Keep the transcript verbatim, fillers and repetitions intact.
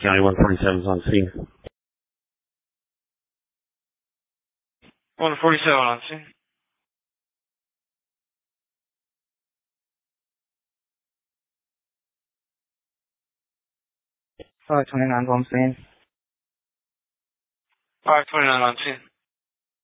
County one forty-seven's on scene. one forty-seven on scene. five twenty-nine on scene. five twenty-nine on scene.